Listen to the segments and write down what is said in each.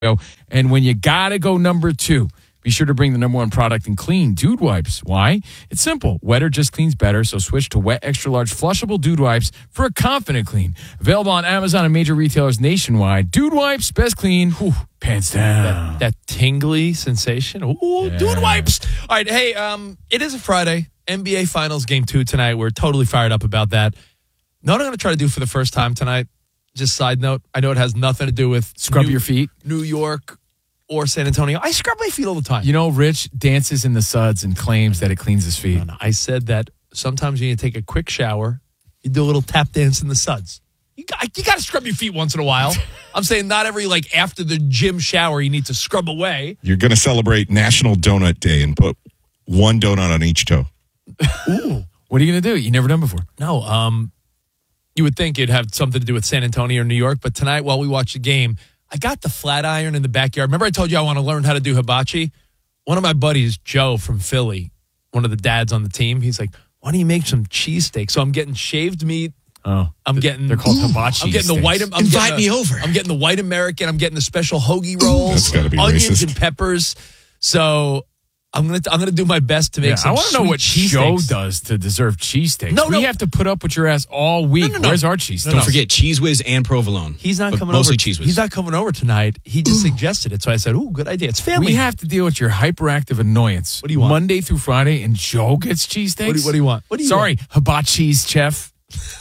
And when you got to go number 2, be sure to bring the number 1 product in clean, Dude Wipes. Why? It's simple. Wetter just cleans better, so switch to Wet Extra Large Flushable Dude Wipes for a confident clean. Available on Amazon and major retailers nationwide. Dude Wipes, best clean, pants down. That tingly sensation. Ooh, Yeah. Dude Wipes. All right, hey, it is a Friday. NBA Finals Game 2 tonight. We're totally fired up about that. Know what I'm going to try to do for the first time tonight? Just side note, I know it has nothing to do with Scrub your feet. New York or San Antonio. I scrub my feet all the time. You know, Rich dances in the suds and claims that it cleans his feet. No, I said that sometimes you need to take a quick shower. You do a little tap dance in the suds. You got to scrub your feet once in a while. I'm saying not every, after the gym shower, you need to scrub away. You're going to celebrate National Donut Day and put one donut on each toe. Ooh. What are you going to do? You never done before. No, you would think it'd have something to do with San Antonio or New York, but tonight while we watch the game, I got the flat iron in the backyard. Remember I told you I want to learn how to do hibachi? One of my buddies, Joe from Philly, one of the dads on the team, he's like, why don't you make some cheesesteaks? So I'm getting shaved meat. Oh, they're called hibachi. I'm getting the white. Invite me over. I'm getting the white American. I'm getting the special hoagie rolls. That's gotta be onions racist. and peppers. So I'm gonna do my best to make some. I want to know what sweet Joe cheesesteaks. does to deserve cheesesteaks. No, we have to put up with your ass all week. No. Where's our cheesesteaks? Don't forget Cheese Whiz and provolone. He's not But coming mostly over. Cheese Whiz. He's not coming over tonight. He just suggested it, so I said, "Ooh, good idea. It's family." We have to deal with your hyperactive annoyance. What do you want? Monday through Friday, and Joe gets cheesesteaks? What do you want? Sorry, hibachi's chef.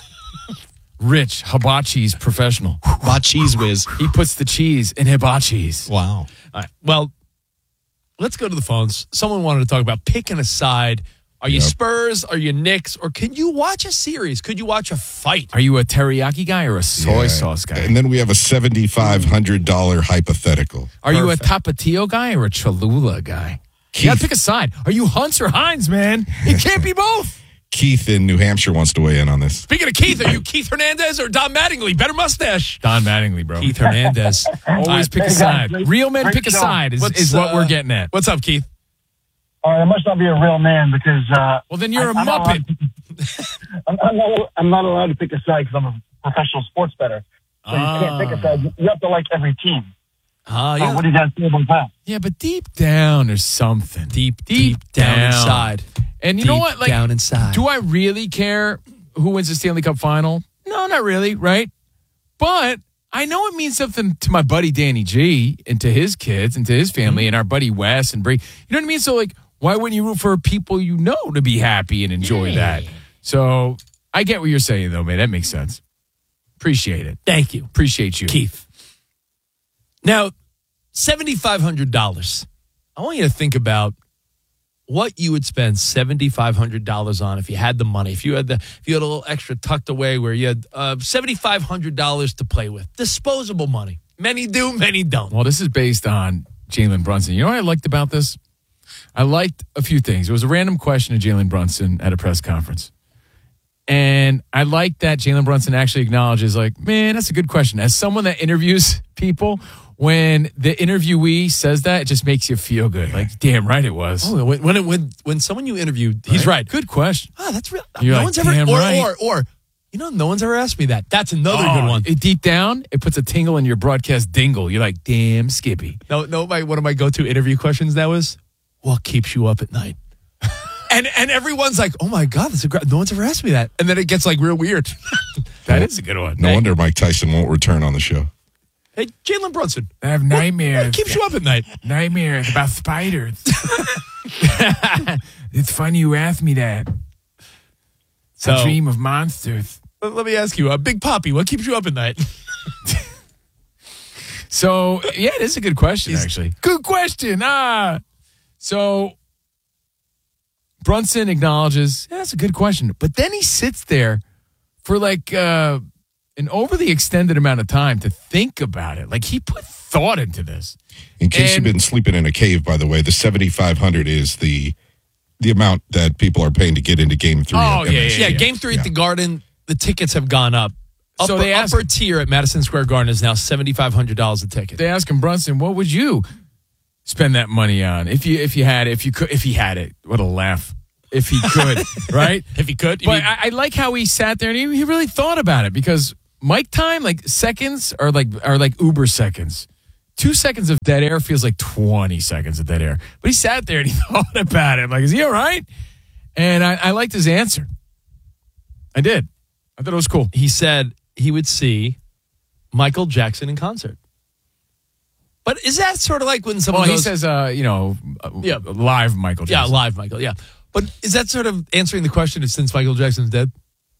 Rich, hibachi's professional. Bought Cheese Whiz. He puts the cheese in hibachis. Wow. All right. Well, let's go to the phones. Someone wanted to talk about picking a side. Are you Spurs? Are you Knicks? Or can you watch a series? Could you watch a fight? Are you a teriyaki guy or a soy sauce guy? And then we have a $7,500 hypothetical. Are you a Tapatio guy or a Cholula guy? You gotta pick a side. Are you Hunts or Hines, man? It can't be both. Keith in New Hampshire wants to weigh in on this. Speaking of Keith, are you Keith Hernandez or Don Mattingly? Better mustache. Don Mattingly, bro. Keith Hernandez. Always pick a side. Real men pick a side is what we're getting at. What's up, Keith? I must not be a real man because. Well, then you're a I'm not Muppet. I'm not allowed to pick a side because I'm a professional sports bettor. So you can't pick a side. You have to like every team. Yeah. What do you guys think about that? Yeah, but deep down, there's something. Deep down inside. And you know Deep what? Like, down inside. do I really care who wins the Stanley Cup final? No, not really, right? But I know it means something to my buddy Danny G and to his kids and to his family and our buddy Wes and Bree. You know what I mean? So, like, why wouldn't you root for people you know to be happy and enjoy that? So I get what you're saying, though, man. That makes sense. Appreciate it. Thank you, Appreciate you. Keith. Now, $7,500. I want you to think about what you would spend $7,500 on if you had the money. If you had a little extra tucked away where you had $7,500 to play with. Disposable money. Many do, many don't. Well, this is based on Jalen Brunson. You know what I liked about this? I liked a few things. It was a random question to Jalen Brunson at a press conference. And I like that Jalen Brunson actually acknowledges, like, man, that's a good question. As someone that interviews people, when the interviewee says that, it just makes you feel good. Like, damn right it was. Oh, when someone you interviewed, he's right. Good question. Oh, that's real. You're no like, one's ever, damn right. or, no one's ever asked me that. That's another good one. Deep down, it puts a tingle in your broadcast dingle. You're like, damn, Skippy. No, one of my go-to interview questions now is, what keeps you up at night? and everyone's like, oh my God, that's no one's ever asked me that. And then it gets like real weird. That is a good one. No wonder Mike Tyson won't return on the show. Hey, Jalen Brunson. I have nightmares. What keeps you up at night? Nightmares about spiders. It's funny you asked me that. So, I dream of monsters. Let me ask you, Big Poppy, what keeps you up at night? So, yeah, it is a good question, actually. Good question. So, Brunson acknowledges, yeah, that's a good question. But then he sits there for like an overly extended amount of time to think about it. Like, he put thought into this. In case you've been sleeping in a cave, by the way, the $7,500 is the amount that people are paying to get into Game 3. Oh, at yeah, MSG. Yeah, Game 3 at the Garden, the tickets have gone up. So they asked- upper tier at Madison Square Garden is now $7,500 a ticket. They ask him, Brunson, what would you spend that money on if he had it? What a laugh. If he could, right? If he could. But I like how he sat there and he really thought about it because mic time, like seconds, are like Uber seconds 2 seconds of dead air feels like 20 seconds of dead air. But he sat there and he thought about it. I'm like, is he all right? And I liked his answer. I did. I thought it was cool. He said he would see Michael Jackson in concert. But is that sort of like when someone Well, goes, he says, live Michael yeah, Jackson. live Michael, yeah. But is that sort of answering the question since Michael Jackson's dead?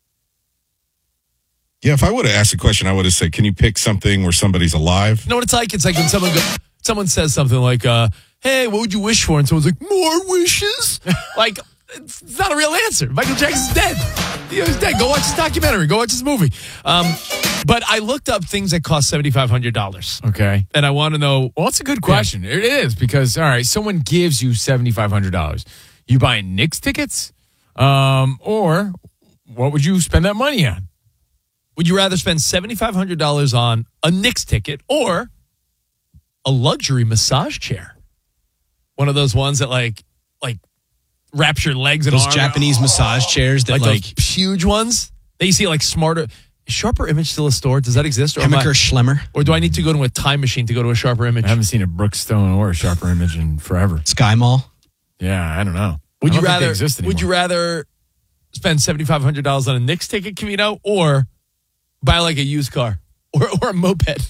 Yeah, if I would have asked the question, I would have said, can you pick something where somebody's alive? You know what it's like? It's like when someone says something like, hey, what would you wish for? And someone's like, more wishes? Like, it's not a real answer. Michael Jackson's dead. He's dead. Go watch his documentary. Go watch his movie. But I looked up things that cost $7,500. Okay. And I want to know. Well, it's a good question. It is because, all right, someone gives you $7,500. You buying Knicks tickets? Or what would you spend that money on? Would you rather spend $7,500 on a Knicks ticket or a luxury massage chair? One of those ones that like wraps your legs and Those arms. Japanese massage chairs that like those huge ones that you see like smarter. Is Sharper Image still a store? Does that exist? Or, Hemmecker Schlemmer, or do I need to go to a time machine to go to a Sharper Image? I haven't seen a Brookstone or a Sharper Image in forever. Sky Mall. Yeah, I don't know. Would I you don't think they rather? exist anymore. Would you rather spend $7,500 on a Knicks ticket, Camino, or buy like a used car or a moped?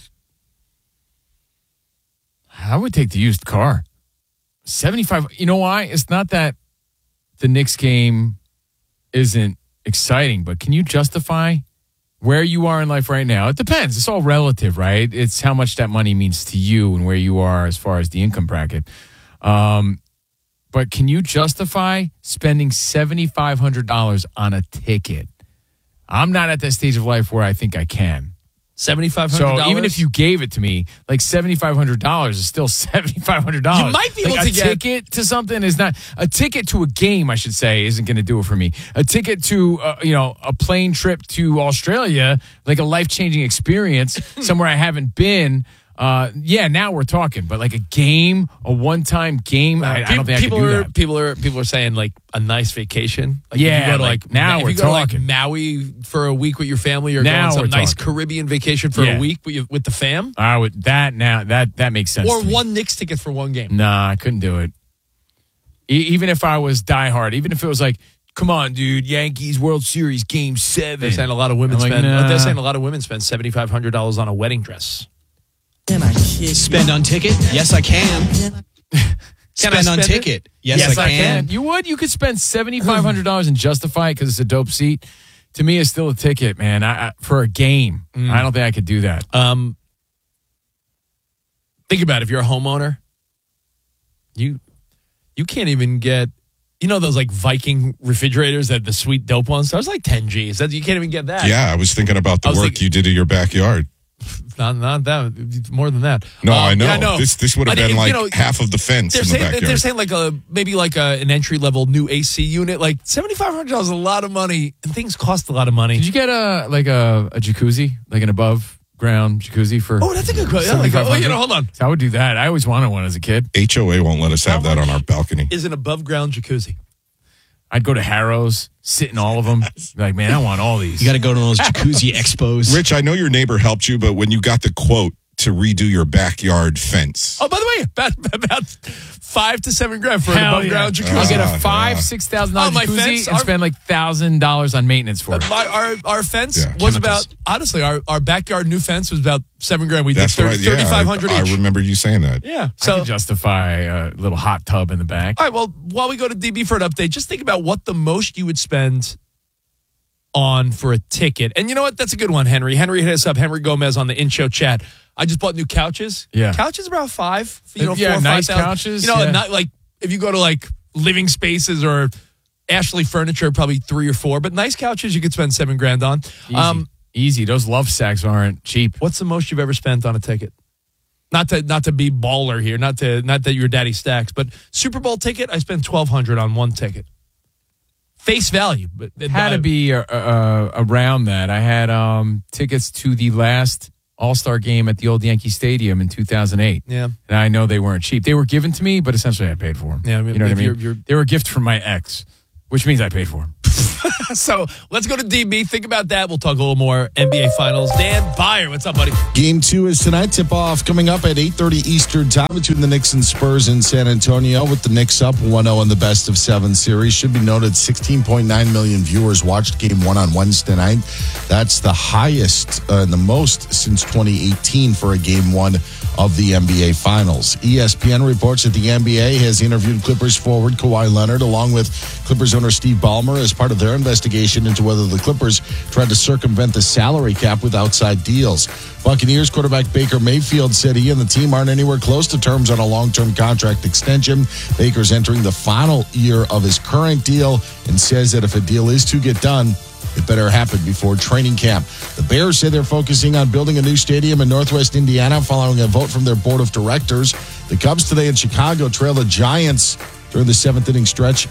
I would take the used car. 75. You know why? It's not that the Knicks game isn't exciting, but can you justify where you are in life right now? It depends. It's all relative, right? It's how much that money means to you and where you are as far as the income bracket. But can you justify spending $7,500 on a ticket? I'm not at that stage of life where I think I can. $7,500. So even if you gave it to me, like $7,500 is still $7,500. You might be able like to a get ticket to something is not a ticket to a game. I should say isn't going to do it for me. A ticket to a plane trip to Australia, like a life-changing experience somewhere I haven't been. Now we're talking, but like a game, a one-time game, I don't think I can do that. People are saying like a nice vacation. Like Yeah, if you go to like, now if we're you go to talking. like Maui for a week with your family, or Now going some we're nice talking. Caribbean vacation for Yeah. a week with the fam, I would that makes sense. or to me. one Knicks ticket for one game. Nah, I couldn't do it. Even if I was diehard, even if it was like, come on, dude, Yankees World Series Game 7. They're saying a lot of women I'm like, spend. nah. They're saying a lot of women spend $7,500 on a wedding dress. Spend on ticket? Yes, I can. Spend on spend it? ticket? Yes, I can. You would? You could spend $7,500 and justify it because it's a dope seat. To me, it's still a ticket, man. I for a game. I don't think I could do that. Think about it. If you're a homeowner, you can't even get, those like Viking refrigerators that the sweet dope ones. That was like 10 G's. You can't even get that. Yeah, I was thinking about the I was work thinking- you did in your backyard. Not that. More than that. No, I know. Yeah, I know. This would have But been if, like half of the fence in the backyard. They're saying like an entry level new AC unit, like $7,500 is a lot of money, and things cost a lot of money. Did you get a jacuzzi, like an above ground jacuzzi for? Oh, that's a good question. Yeah, $7,500? hold on. So I would do that. I always wanted one as a kid. HOA won't let us have that on our balcony. Is an above ground jacuzzi? I'd go to Harrow's, sit in all of them. Be like, man, I want all these. You got to go to those jacuzzi expos. Rich, I know your neighbor helped you, but when you got the quote to redo your backyard fence, Oh, by the way, about $5,000 to $7,000 for an Hell above ground yeah. jacuzzi. I'll get a Yeah. $5,000-$6,000 Oh, my jacuzzi fence, and spend like $1,000 on maintenance for it. Our fence Yeah, was chemicals. about, honestly, our backyard new fence was about $7,000. We did that's right. Yeah, $3,500 I each. remember you saying that. Yeah. I could justify a little hot tub in the back. All right, well, while we go to DB for an update, just think about what the most you would spend on for a ticket. And you know what? That's a good one, Henry. Henry hit us up, Henry Gomez on the in-show chat. I just bought new couches. Yeah. Couches about $5,000. Yeah, $4,000 or nice $5,000. couches, You know, yeah. not like if you go to like Living Spaces or Ashley Furniture, probably 3 or 4. But nice couches you could spend $7,000 on. Easy. Those love sacks aren't cheap. What's the most you've ever spent on a ticket? Not to be baller here, not that your daddy stacks, but Super Bowl ticket, I spent $1,200 on one ticket. Face value, but It had to be around that. I had tickets to the last All-Star game at the old Yankee Stadium in 2008. Yeah. And I know they weren't cheap. They were given to me, but essentially I paid for them. Yeah, I mean, you know what I if mean? you're- They were a gift from my ex, which means I paid for them. So let's go to DB. Think about that. We'll talk a little more NBA Finals. Dan Byer, what's up, buddy? Game 2 is tonight. Tip-off coming up at 8:30 Eastern Time between the Knicks and Spurs in San Antonio, with the Knicks up 1-0 in the best-of-7 series. Should be noted 16.9 million viewers watched Game 1 on Wednesday night. That's the highest and the most since 2018 for a Game 1 of the NBA Finals. ESPN reports that the NBA has interviewed Clippers forward Kawhi Leonard along with Clippers owner Steve Ballmer as part of their investigation into whether the Clippers tried to circumvent the salary cap with outside deals. Buccaneers quarterback Baker Mayfield said he and the team aren't anywhere close to terms on a long-term contract extension. Baker's entering the final year of his current deal and says that if a deal is to get done, it better happen before training camp. The Bears say they're focusing on building a new stadium in Northwest Indiana following a vote from their board of directors. The Cubs today in Chicago trail the Giants during the 7th inning stretch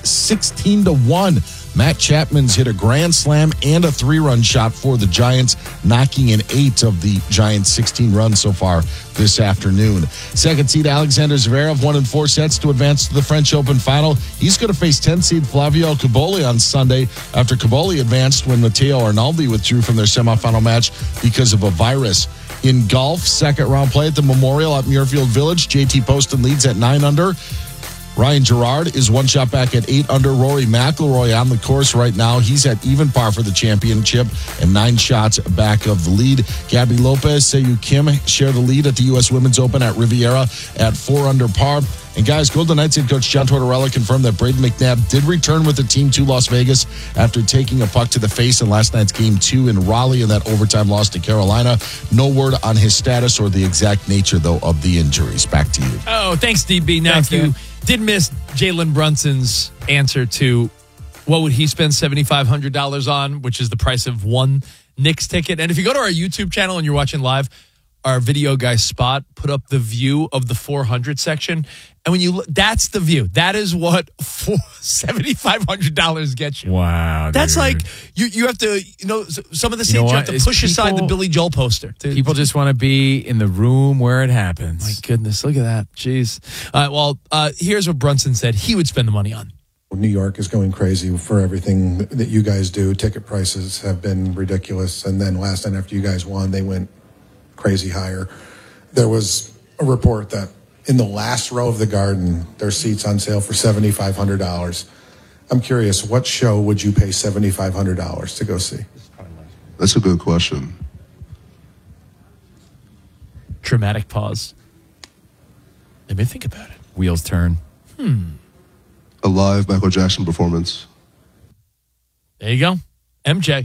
16-1. Matt Chapman's hit a grand slam and a 3-run shot for the Giants, knocking in 8 of the Giants' 16 runs so far this afternoon. Second seed Alexander Zverev won in 4 sets to advance to the French Open final. He's going to face 10 seed Flavio Cobolli on Sunday after Cobolli advanced when Matteo Arnaldi withdrew from their semifinal match because of a virus. In golf, second round play at the Memorial at Muirfield Village. JT Poston leads at 9 under. Ryan Gerard is 1 shot back at 8 under. Rory McIlroy on the course right now. He's at even par for the championship and 9 shots back of the lead. Gabby Lopez, Seiyu Kim share the lead at the U.S. Women's Open at Riviera at 4 under par. And guys, Golden Knights head coach John Tortorella confirmed that Braden McNabb did return with the team to Las Vegas after taking a puck to the face in last night's Game 2 in Raleigh in that overtime loss to Carolina. No word on his status or the exact nature, though, of the injuries. Back to you. Oh, thanks, DB. Now, if you did miss Jalen Brunson's answer to what would he spend $7,500 on, which is the price of one Knicks ticket. And if you go to our YouTube channel and you're watching live, our video guy Spot put up the view of the 400 section. And when you look, that's the view. That is what $7,500 gets you. Wow. That's dude. like, you have to, some of the scenes you have to push aside the Billy Joel poster. People just want to be in the room where it happens. My goodness, look at that. Jeez. Here's what Brunson said he would spend the money on. New York is going crazy for everything that you guys do. Ticket prices have been ridiculous. And then last night after you guys won, they went crazy higher. There was a report that in the last row of the Garden, there's seats on sale for $7,500. I'm curious, what show would you pay $7,500 to go see? That's a good question. Dramatic pause. Let me think about it. Wheels turn. A live Michael Jackson performance. There you go. MJ.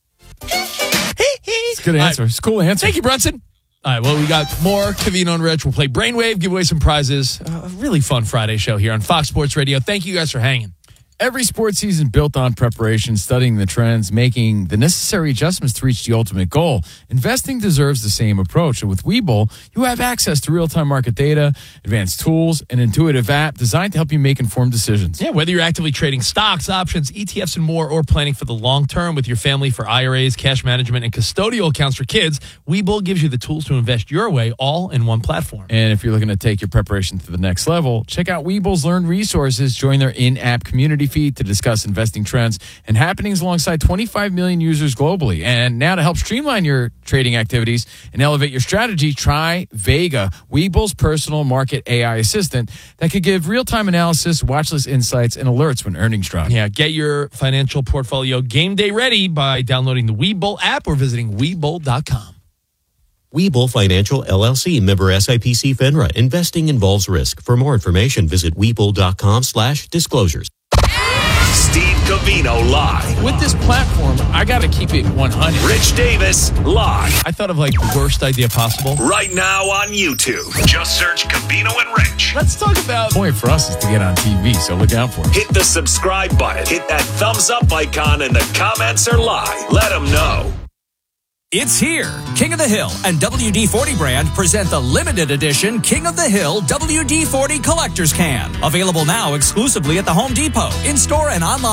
It's a good answer. It's a cool answer. Thank you, Brunson. All right, well, we got more Covino and Rich. We'll play Brainwave, give away some prizes. A really fun Friday show here on Fox Sports Radio. Thank you guys for hanging. Every sports season built on preparation, studying the trends, making the necessary adjustments to reach the ultimate goal. Investing deserves the same approach. And with Webull, you have access to real-time market data, advanced tools, an intuitive app designed to help you make informed decisions. Yeah, whether you're actively trading stocks, options, ETFs, and more, or planning for the long term with your family for IRAs, cash management, and custodial accounts for kids, Webull gives you the tools to invest your way all in one platform. And if you're looking to take your preparation to the next level, check out Webull's Learn Resources. Join their in-app community feed to discuss investing trends and happenings alongside 25 million users globally. And now to help streamline your trading activities and elevate your strategy, try Vega, Webull's personal market AI assistant that could give real-time analysis, watchlist insights, and alerts when earnings drop. Yeah, get your financial portfolio game day ready by downloading the Webull app or visiting Webull.com. Webull Financial LLC, member SIPC FINRA. Investing involves risk. For more information, visit Webull.com/disclosures. Steve Covino live. With this platform, I got to keep it 100. Rich Davis live. I thought of like the worst idea possible. Right now on YouTube. Just search Covino and Rich. Let's talk about... The point for us is to get on TV, so look out for it. Hit the subscribe button. Hit that thumbs up icon and the comments are live. Let them know. It's here. King of the Hill and WD-40 brand present the limited edition King of the Hill WD-40 Collector's Can. Available now exclusively at the Home Depot, in-store and online.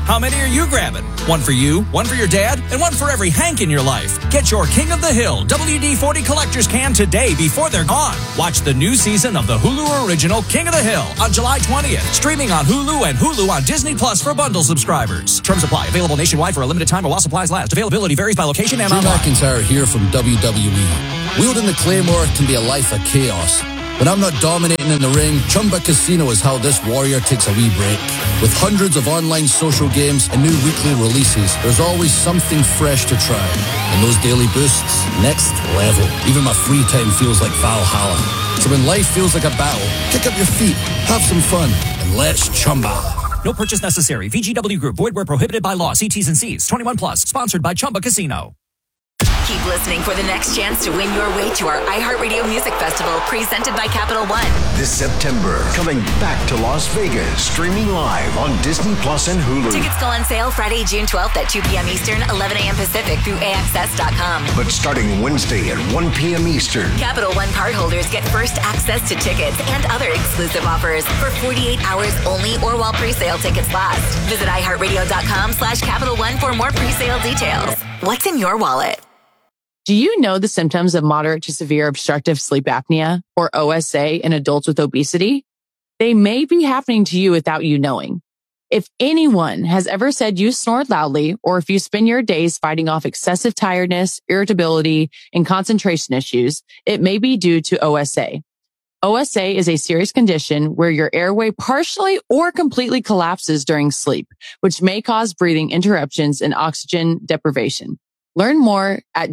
How many are you grabbing? One for you, one for your dad, and one for every Hank in your life. Get your King of the Hill WD-40 Collector's Can today before they're gone. Watch the new season of the Hulu original King of the Hill on July 20th. Streaming on Hulu and Hulu on Disney Plus for bundle subscribers. Terms apply. Available nationwide for a limited time or while supplies last. Availability varies by location and Drew online. McIntyre here from WWE. Wielding the Claymore can be a life of chaos. When I'm not dominating in the ring, Chumba Casino is how this warrior takes a wee break. With hundreds of online social games and new weekly releases, there's always something fresh to try. And those daily boosts, next level. Even my free time feels like Valhalla. So when life feels like a battle, kick up your feet, have some fun, and let's Chumba. No purchase necessary. VGW Group. Void where prohibited by law. See T's and C's. 21 plus. Sponsored by Chumba Casino. Keep listening for the next chance to win your way to our iHeartRadio Music Festival presented by Capital One. This September, coming back to Las Vegas, streaming live on Disney Plus and Hulu. Tickets go on sale Friday, June 12th at 2 p.m. Eastern, 11 a.m. Pacific through AXS.com. But starting Wednesday at 1 p.m. Eastern. Capital One cardholders get first access to tickets and other exclusive offers for 48 hours only or while pre-sale tickets last. Visit iHeartRadio.com/Capital One for more pre-sale details. What's in your wallet? Do you know the symptoms of moderate to severe obstructive sleep apnea, or OSA, in adults with obesity? They may be happening to you without you knowing. If anyone has ever said you snore loudly, or if you spend your days fighting off excessive tiredness, irritability, and concentration issues, it may be due to OSA. OSA is a serious condition where your airway partially or completely collapses during sleep, which may cause breathing interruptions and oxygen deprivation. Learn more at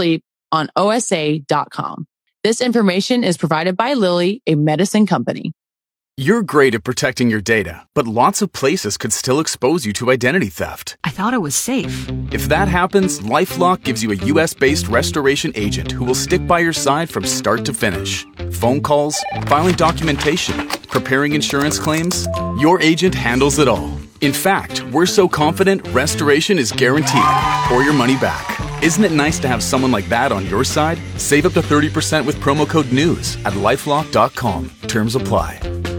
don'tsleeponosa.com. This information is provided by Lilly, a medicine company. You're great at protecting your data, but lots of places could still expose you to identity theft. I thought it was safe. If that happens, LifeLock gives you a U.S.-based restoration agent who will stick by your side from start to finish. Phone calls, filing documentation, preparing insurance claims, your agent handles it all. In fact, we're so confident restoration is guaranteed or your money back. Isn't it nice to have someone like that on your side? Save up to 30% with promo code NEWS at LifeLock.com. Terms apply.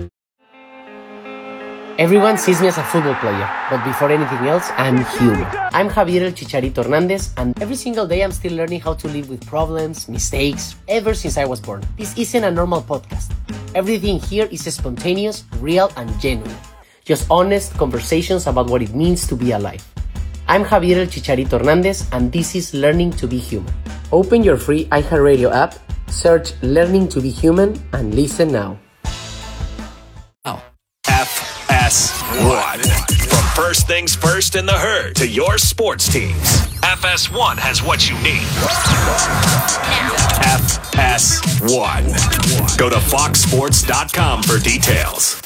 Everyone sees me as a football player, but before anything else, I'm human. I'm Javier El Chicharito Hernandez, and every single day I'm still learning how to live with problems, mistakes, ever since I was born. This isn't a normal podcast. Everything here is spontaneous, real, and genuine. Just honest conversations about what it means to be alive. I'm Javier El Chicharito Hernandez, and this is Learning to be Human. Open your free iHeartRadio app, search Learning to be Human, and listen now. FS1. From first things first in the herd to your sports teams, FS1 has what you need. FS1. Go to foxsports.com for details.